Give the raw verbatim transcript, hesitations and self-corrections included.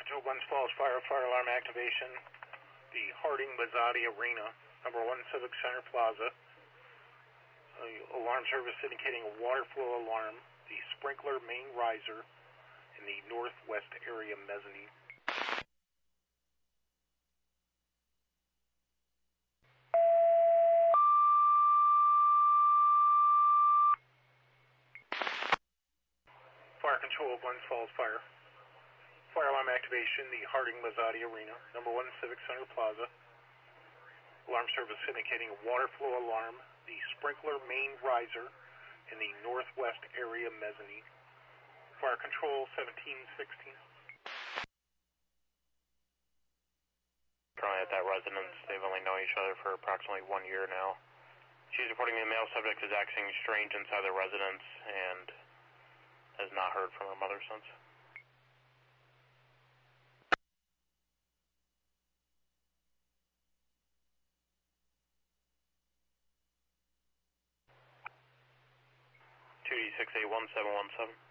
Control Glens Falls Fire, fire alarm activation. The Harding Mazzotti Arena, number one Civic Center Plaza. Uh, alarm service indicating a water flow alarm. The sprinkler main riser in the northwest area mezzanine. Fire Control, Glens Falls Fire. Fire alarm activation, the Harding Mazzotti Arena, number one Civic Center Plaza. Alarm service indicating a water flow alarm, the sprinkler main riser in the northwest area mezzanine. Fire Control, seventeen sixteen. Currently at that residence, they've only known each other for approximately one year now. She's reporting the male subject is acting strange inside the residence and has not heard from her mother since. two D six eight one seven one seven.